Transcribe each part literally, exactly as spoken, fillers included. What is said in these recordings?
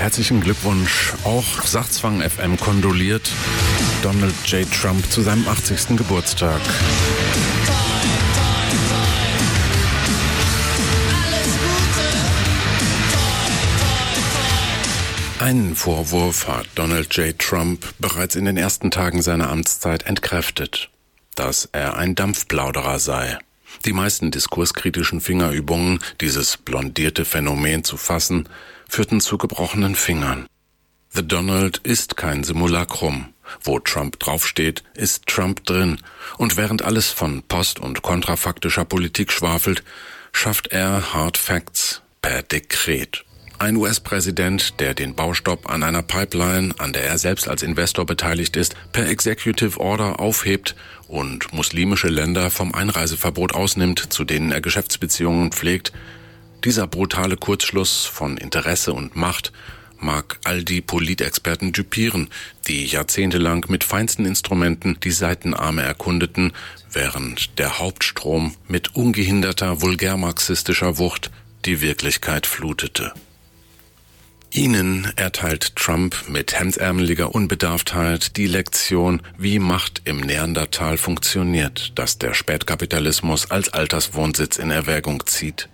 Herzlichen Glückwunsch. Auch Sachzwang F M kondoliert Donald J. Trump zu seinem achtzigsten Geburtstag. Einen Vorwurf hat Donald J. Trump bereits in den ersten Tagen seiner Amtszeit entkräftet, dass er ein Dampfplauderer sei. Die meisten diskurskritischen Fingerübungen, dieses blondierte Phänomen zu fassen, führten zu gebrochenen Fingern. The Donald ist kein Simulacrum. Wo Trump draufsteht, ist Trump drin. Und während alles von post- und kontrafaktischer Politik schwafelt, schafft er Hard Facts per Dekret. Ein U S-Präsident, der den Baustopp an einer Pipeline, an der er selbst als Investor beteiligt ist, per Executive Order aufhebt und muslimische Länder vom Einreiseverbot ausnimmt, zu denen er Geschäftsbeziehungen pflegt. Dieser brutale Kurzschluss von Interesse und Macht mag all die Politexperten düpieren, die jahrzehntelang mit feinsten Instrumenten die Seitenarme erkundeten, während der Hauptstrom mit ungehinderter vulgärmarxistischer Wucht die Wirklichkeit flutete. Ihnen erteilt Trump mit hemdsärmeliger Unbedarftheit die Lektion, wie Macht im Neandertal funktioniert, das der Spätkapitalismus als Alterswohnsitz in Erwägung zieht.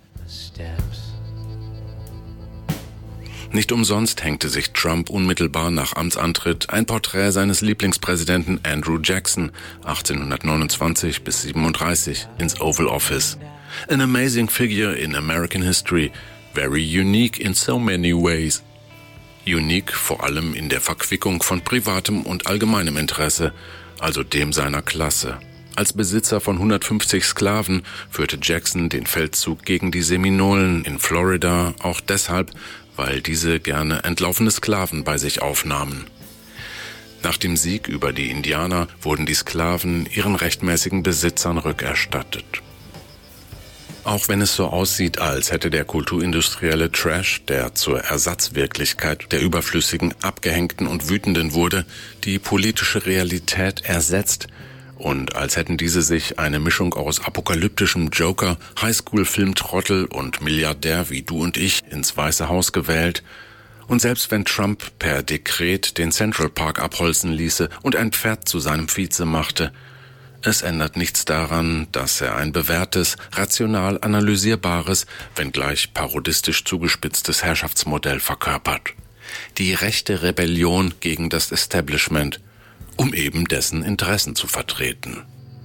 Nicht umsonst hängte sich Trump unmittelbar nach Amtsantritt ein Porträt seines Lieblingspräsidenten Andrew Jackson achtzehnhundertneunundzwanzig bis siebenunddreißig ins Oval Office. An amazing figure in American history, very unique in so many ways. Unique vor allem in der Verquickung von privatem und allgemeinem Interesse, also dem seiner Klasse. Als Besitzer von hundertfünfzig Sklaven führte Jackson den Feldzug gegen die Seminolen in Florida auch deshalb, weil diese gerne entlaufene Sklaven bei sich aufnahmen. Nach dem Sieg über die Indianer wurden die Sklaven ihren rechtmäßigen Besitzern rückerstattet. Auch wenn es so aussieht, als hätte der kulturindustrielle Trash, der zur Ersatzwirklichkeit der Überflüssigen, Abgehängten und Wütenden wurde, die politische Realität ersetzt und als hätten diese sich eine Mischung aus apokalyptischem Joker, Highschool-Filmtrottel und Milliardär wie du und ich ins Weiße Haus gewählt. Und selbst wenn Trump per Dekret den Central Park abholzen ließe und ein Pferd zu seinem Vize machte, es ändert nichts daran, dass er ein bewährtes, rational analysierbares, wenngleich parodistisch zugespitztes Herrschaftsmodell verkörpert. Die rechte Rebellion gegen das Establishment, um eben dessen Interessen zu vertreten.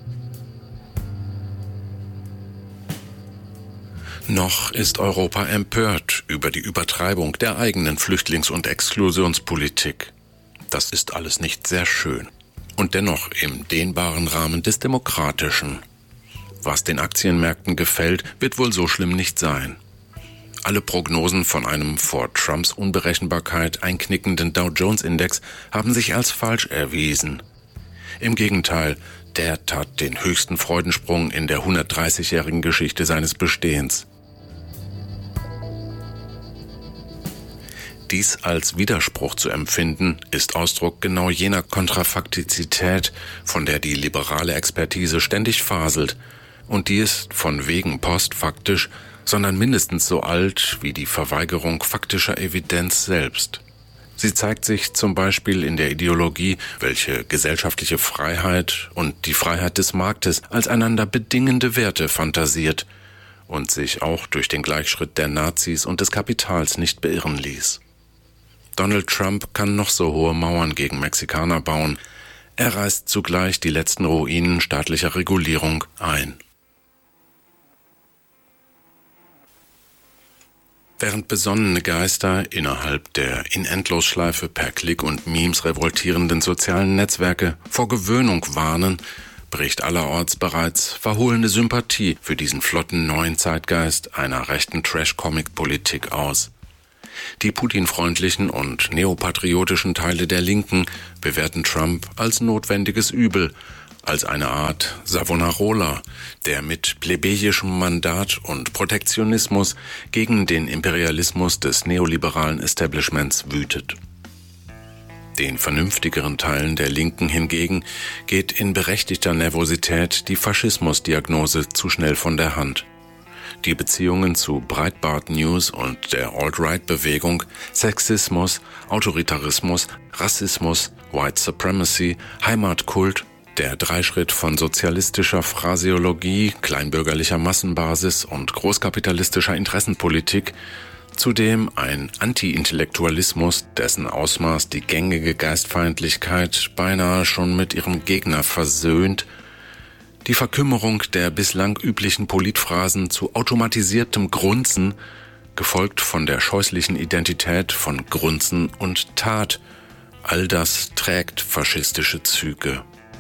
Noch ist Europa empört über die Übertreibung der eigenen Flüchtlings- und Exklusionspolitik. Das ist alles nicht sehr schön. Und dennoch im dehnbaren Rahmen des Demokratischen. Was den Aktienmärkten gefällt, wird wohl so schlimm nicht sein. Alle Prognosen von einem vor Trumps Unberechenbarkeit einknickenden Dow-Jones-Index haben sich als falsch erwiesen. Im Gegenteil, der tat den höchsten Freudensprung in der hundertdreißigjährigen Geschichte seines Bestehens. Dies als Widerspruch zu empfinden, ist Ausdruck genau jener Kontrafaktizität, von der die liberale Expertise ständig faselt, und die ist von wegen postfaktisch, sondern mindestens so alt wie die Verweigerung faktischer Evidenz selbst. Sie zeigt sich zum Beispiel in der Ideologie, welche gesellschaftliche Freiheit und die Freiheit des Marktes als einander bedingende Werte fantasiert und sich auch durch den Gleichschritt der Nazis und des Kapitals nicht beirren ließ. Donald Trump kann noch so hohe Mauern gegen Mexikaner bauen. Er reißt zugleich die letzten Ruinen staatlicher Regulierung ein. Während besonnene Geister innerhalb der in Endlosschleife per Klick und Memes revoltierenden sozialen Netzwerke vor Gewöhnung warnen, bricht allerorts bereits verhohlene Sympathie für diesen flotten neuen Zeitgeist einer rechten Trash-Comic-Politik aus. Die Putin-freundlichen und neopatriotischen Teile der Linken bewerten Trump als notwendiges Übel, als eine Art Savonarola, der mit plebejischem Mandat und Protektionismus gegen den Imperialismus des neoliberalen Establishments wütet. Den vernünftigeren Teilen der Linken hingegen geht in berechtigter Nervosität die Faschismusdiagnose zu schnell von der Hand. die Beziehungen zu Breitbart News und der Alt-Right-Bewegung, Sexismus, Autoritarismus, Rassismus, White Supremacy, Heimatkult, der Dreischritt von sozialistischer Phraseologie, kleinbürgerlicher Massenbasis und großkapitalistischer Interessenpolitik, zudem ein Anti-Intellektualismus, dessen Ausmaß die gängige Geistfeindlichkeit beinahe schon mit ihrem Gegner versöhnt, die Verkümmerung der bislang üblichen Politphrasen zu automatisiertem Grunzen, gefolgt von der scheußlichen Identität von Grunzen und Tat. All das trägt faschistische Züge.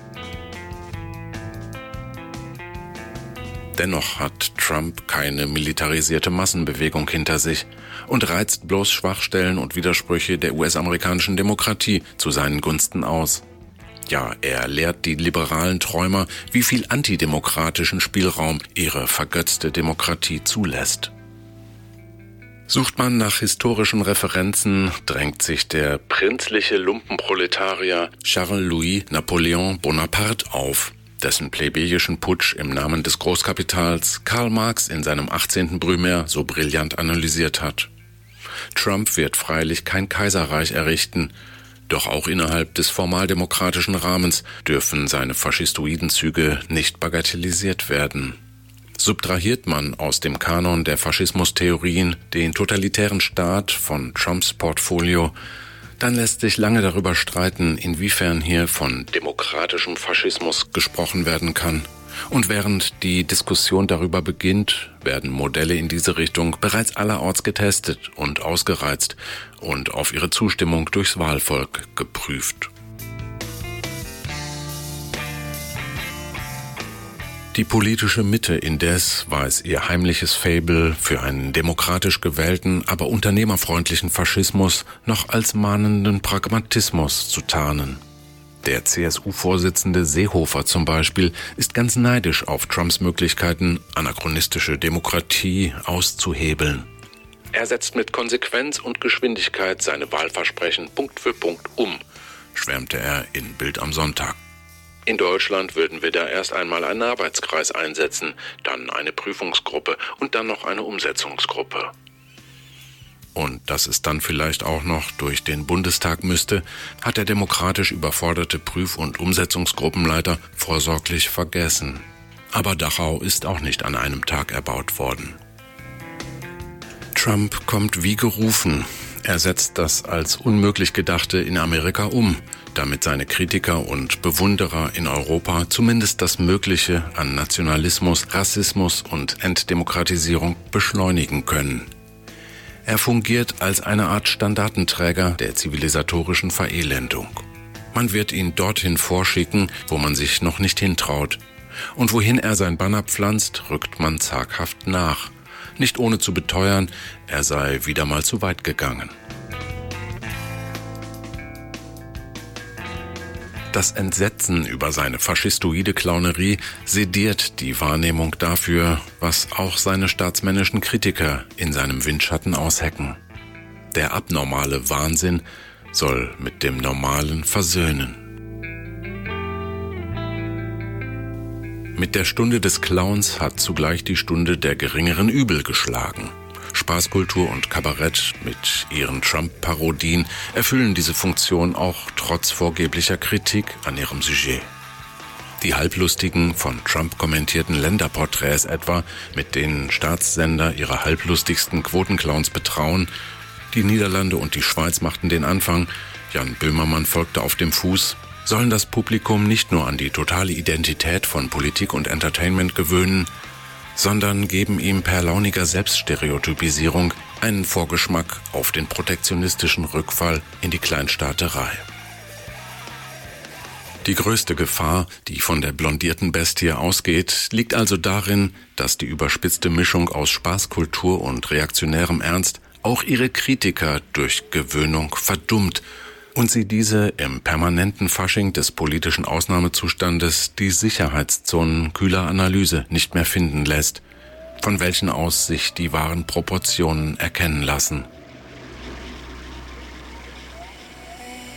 Dennoch hat Trump keine militarisierte Massenbewegung hinter sich und reizt bloß Schwachstellen und Widersprüche der U S-amerikanischen Demokratie zu seinen Gunsten aus. Ja, er lehrt die liberalen Träumer, wie viel antidemokratischen Spielraum ihre vergötzte Demokratie zulässt. Sucht man nach historischen Referenzen, drängt sich der prinzliche Lumpenproletarier Charles-Louis Napoléon Bonaparte auf, dessen plebejischen Putsch im Namen des Großkapitals Karl Marx in seinem achtzehnten Brumaire so brillant analysiert hat. Trump wird freilich kein Kaiserreich errichten, doch auch innerhalb des formaldemokratischen Rahmens dürfen seine faschistoiden Züge nicht bagatellisiert werden. Subtrahiert man aus dem Kanon der Faschismustheorien den totalitären Staat von Trumps Portfolio, dann lässt sich lange darüber streiten, inwiefern hier von demokratischem Faschismus gesprochen werden kann. Und während die Diskussion darüber beginnt, werden Modelle in diese Richtung bereits allerorts getestet und ausgereizt und auf ihre Zustimmung durchs Wahlvolk geprüft. Die politische Mitte indes weiß ihr heimliches Faible für einen demokratisch gewählten, aber unternehmerfreundlichen Faschismus noch als mahnenden Pragmatismus zu tarnen. Der C S U-Vorsitzende Seehofer zum Beispiel ist ganz neidisch auf Trumps Möglichkeiten, anachronistische Demokratie auszuhebeln. Er setzt mit Konsequenz und Geschwindigkeit seine Wahlversprechen Punkt für Punkt um, schwärmte er in Bild am Sonntag. In Deutschland würden wir da erst einmal einen Arbeitskreis einsetzen, dann eine Prüfungsgruppe und dann noch eine Umsetzungsgruppe. Und dass es dann vielleicht auch noch durch den Bundestag müsste, hat der demokratisch überforderte Prüf- und Umsetzungsgruppenleiter vorsorglich vergessen. Aber Dachau ist auch nicht an einem Tag erbaut worden. Trump kommt wie gerufen. Er setzt das als unmöglich Gedachte in Amerika um, damit seine Kritiker und Bewunderer in Europa zumindest das Mögliche an Nationalismus, Rassismus und Entdemokratisierung beschleunigen können. Er fungiert als eine Art Standartenträger der zivilisatorischen Verelendung. Man wird ihn dorthin vorschicken, wo man sich noch nicht hintraut. Und wohin er sein Banner pflanzt, rückt man zaghaft nach. Nicht ohne zu beteuern, er sei wieder mal zu weit gegangen. Das Entsetzen über seine faschistoide Clownerie sediert die Wahrnehmung dafür, was auch seine staatsmännischen Kritiker in seinem Windschatten aushecken. Der abnormale Wahnsinn soll mit dem Normalen versöhnen. Mit der Stunde des Clowns hat zugleich die Stunde der geringeren Übel geschlagen. Spaßkultur und Kabarett mit ihren Trump-Parodien erfüllen diese Funktion auch trotz vorgeblicher Kritik an ihrem Sujet. Die halblustigen, von Trump kommentierten Länderporträts etwa, mit denen Staatssender ihre halblustigsten Quotenclowns betrauen, die Niederlande und die Schweiz machten den Anfang, Jan Böhmermann folgte auf dem Fuß, sollen das Publikum nicht nur an die totale Identität von Politik und Entertainment gewöhnen, sondern geben ihm per launiger Selbststereotypisierung einen Vorgeschmack auf den protektionistischen Rückfall in die Kleinstaaterei. Die größte Gefahr, die von der blondierten Bestie ausgeht, liegt also darin, dass die überspitzte Mischung aus Spaßkultur und reaktionärem Ernst auch ihre Kritiker durch Gewöhnung verdummt und sie diese im permanenten Fasching des politischen Ausnahmezustandes die Sicherheitszonen kühler Analyse nicht mehr finden lässt, von welchen aus sich die wahren Proportionen erkennen lassen.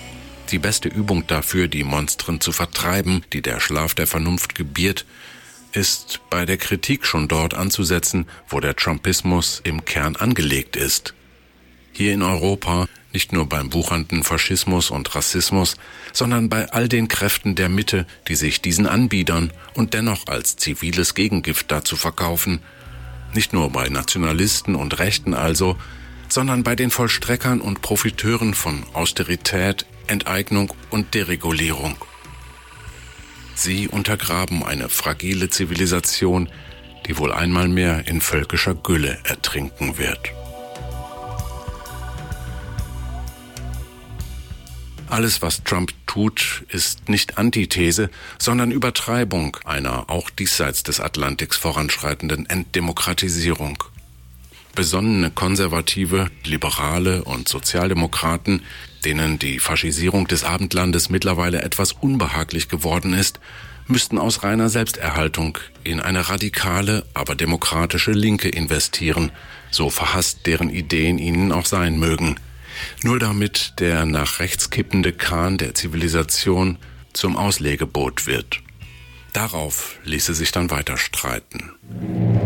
Die beste Übung dafür, die Monstren zu vertreiben, die der Schlaf der Vernunft gebiert, ist bei der Kritik schon dort anzusetzen, wo der Trumpismus im Kern angelegt ist. Hier in Europa, nicht nur beim wuchernden Faschismus und Rassismus, sondern bei all den Kräften der Mitte, die sich diesen anbiedern und dennoch als ziviles Gegengift dazu verkaufen. Nicht nur bei Nationalisten und Rechten also, sondern bei den Vollstreckern und Profiteuren von Austerität, Enteignung und Deregulierung. Sie untergraben eine fragile Zivilisation, die wohl einmal mehr in völkischer Gülle ertrinken wird. Alles, was Trump tut, ist nicht Antithese, sondern Übertreibung einer auch diesseits des Atlantiks voranschreitenden Entdemokratisierung. Besonnene Konservative, Liberale und Sozialdemokraten, denen die Faschisierung des Abendlandes mittlerweile etwas unbehaglich geworden ist, müssten aus reiner Selbsterhaltung in eine radikale, aber demokratische Linke investieren, so verhasst deren Ideen ihnen auch sein mögen. Nur damit der nach rechts kippende Kahn der Zivilisation zum Auslegeboot wird. Darauf ließe sich dann weiter streiten.